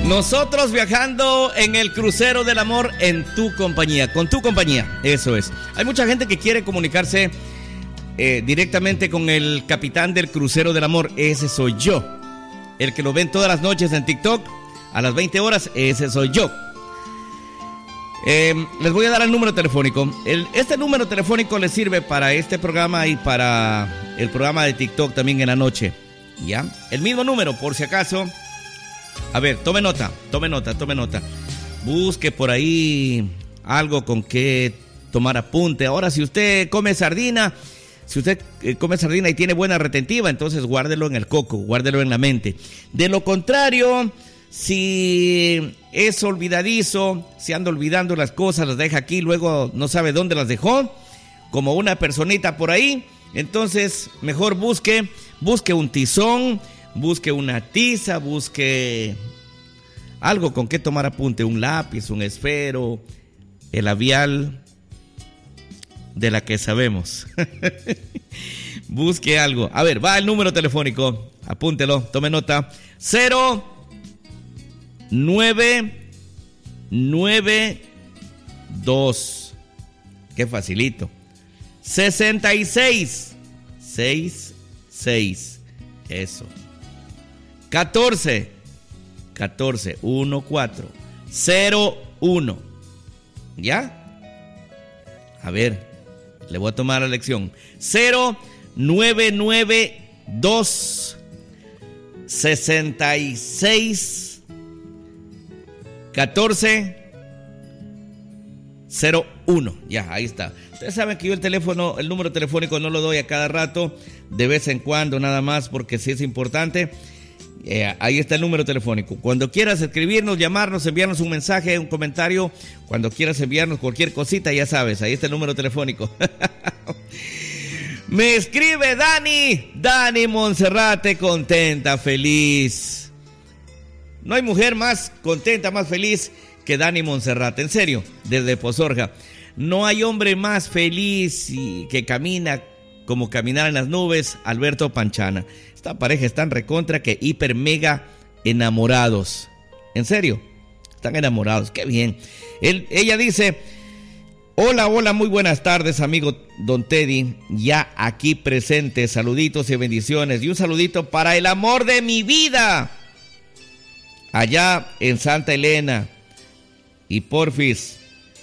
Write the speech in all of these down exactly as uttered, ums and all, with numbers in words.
Nosotros viajando en el crucero del amor en tu compañía, con tu compañía, eso es. Hay mucha gente que quiere comunicarse eh, directamente con el capitán del crucero del amor, ese soy yo. El que lo ven todas las noches en TikTok a las veinte horas, ese soy yo. Eh, les voy a dar el número telefónico. El, este número telefónico les sirve para este programa y para el programa de TikTok también en la noche. ¿Ya? El mismo número, por si acaso. A ver, tome nota, tome nota, tome nota. Busque por ahí algo con que tomar apunte. Ahora, si usted come sardina, si usted come sardina y tiene buena retentiva, entonces guárdelo en el coco, guárdelo en la mente. De lo contrario, si es olvidadizo, si anda olvidando las cosas, las deja aquí, luego no sabe dónde las dejó, como una personita por ahí, entonces mejor busque, busque un tizón, busque una tiza, busque algo con que tomar apunte, un lápiz, un esfero, el labial de la que sabemos. Busque algo. A ver, va el número telefónico, apúntelo, tome nota. Cero nueve nueve dos. Qué facilito. sesenta y seis sesenta y seis. Eso. catorce catorce catorce cero uno. ¿Ya? A ver, le voy a tomar la lección. Cero nueve nueve dos sesenta y seis catorce cero uno. Ya, ahí está. Ustedes saben que yo el teléfono, el número telefónico no lo doy a cada rato, de vez en cuando nada más, porque sí es importante. Eh, ahí está el número telefónico. Cuando quieras escribirnos, llamarnos, enviarnos un mensaje, un comentario, cuando quieras enviarnos cualquier cosita, ya sabes, ahí está el número telefónico. Me escribe Dani, Dani Monserrate, contenta, feliz. No hay mujer más contenta, más feliz que Dani Monserrate, en serio, desde Pozorja. No hay hombre más feliz y que camina como caminar en las nubes, Alberto Panchana. Esta pareja están recontra que hiper mega enamorados. En serio, están enamorados, qué bien. Él, ella dice: hola, hola, muy buenas tardes, amigo Don Teddy, ya aquí presente, saluditos y bendiciones. Y un saludito para el amor de mi vida, allá en Santa Elena. Y porfis,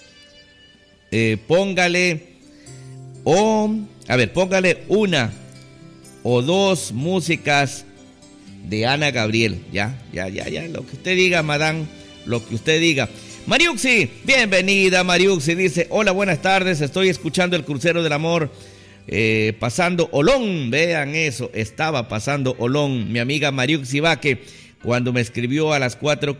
eh, póngale, o, oh, a ver, póngale una o dos músicas de Ana Gabriel. Ya, ya, ya, ya, lo que usted diga, madame, lo que usted diga. Mariuxi, bienvenida Mariuxi, dice: hola, buenas tardes, estoy escuchando el crucero del amor, eh, pasando Olón, vean eso, estaba pasando Olón, mi amiga Mariuxi Vaque, cuando me escribió a las cuatro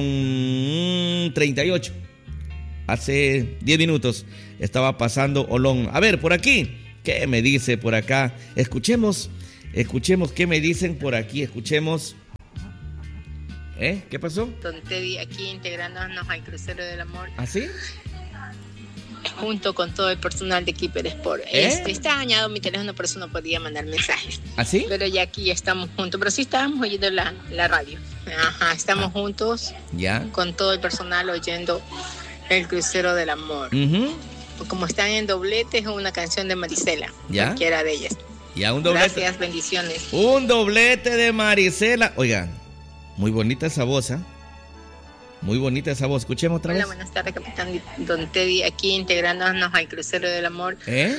con treinta y ocho, hace diez minutos, estaba pasando Olón. A ver, por aquí, ¿qué me dice por acá? Escuchemos, escuchemos qué me dicen por aquí, escuchemos. ¿Eh? ¿Qué pasó? Don Teddy, aquí integrándonos al crucero del amor. ¿Ah, sí? Junto con todo el personal de Keeper Sport. ¿Eh? Este, está dañado mi teléfono, por eso no podía mandar mensajes. ¿Ah, sí? Pero ya aquí estamos juntos. Pero sí estábamos oyendo la, la radio. Ajá, estamos ah. juntos. Ya. Con todo el personal oyendo el crucero del amor. Uh-huh. Como están en dobletes, es una canción de Marisela. ¿Ya? Cualquiera de ellas. Ya, un doblete. Gracias, bendiciones. Un doblete de Marisela. Oigan, muy bonita esa voz, ¿eh? Muy bonita esa voz. Escuchemos otra Hola, vez. Hola, buenas tardes, capitán Don Teddy, aquí integrándonos al crucero del amor. ¿Eh?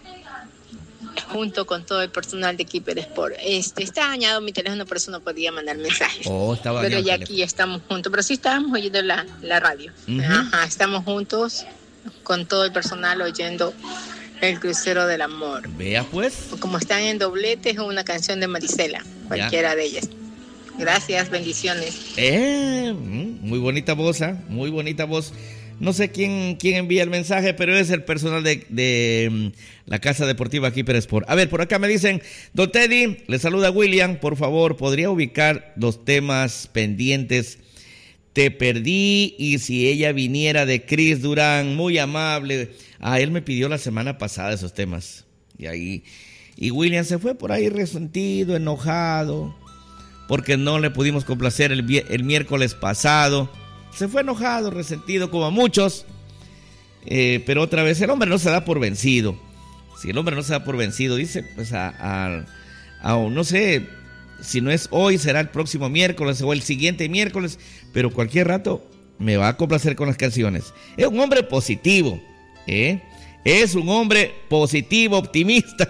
Junto con todo el personal de Keeper Sport. Este, está dañado mi teléfono, por eso no podía mandar mensajes. Oh, estaba Pero dañado. ya aquí estamos juntos. Pero sí estábamos oyendo la, la radio. Uh-huh. Ajá, estamos juntos con todo el personal oyendo el crucero del amor. Vea pues. Como están en dobletes, es una canción de Marisela. Cualquiera ya. de ellas. Gracias, bendiciones. Eh, muy bonita voz, ¿eh? Muy bonita voz. No sé quién, quién envía el mensaje, pero es el personal de, de la Casa Deportiva Keeper Sport. A ver, por acá me dicen: Don Teddy, le saluda William, por favor, ¿podría ubicar los temas pendientes? Te perdí, y si ella viniera, de Chris Durán, muy amable. Ah, él me pidió la semana pasada esos temas. Y ahí, y William se fue por ahí resentido, enojado. porque no le pudimos complacer el, el miércoles pasado. Se fue enojado, resentido como a muchos, eh, pero otra vez el hombre no se da por vencido. Si el hombre no se da por vencido, dice, pues a, a, a no sé, si no es hoy, será el próximo miércoles o el siguiente miércoles, pero cualquier rato me va a complacer con las canciones. Es un hombre positivo, ¿eh? Es un hombre positivo, optimista.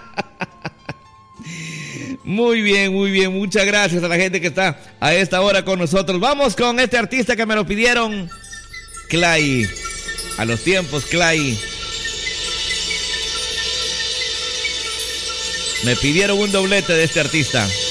Muy bien, muy bien. Muchas gracias a la gente que está a esta hora con nosotros. Vamos con este artista que me lo pidieron, Clay. A los tiempos, Clay. Me pidieron un doblete de este artista.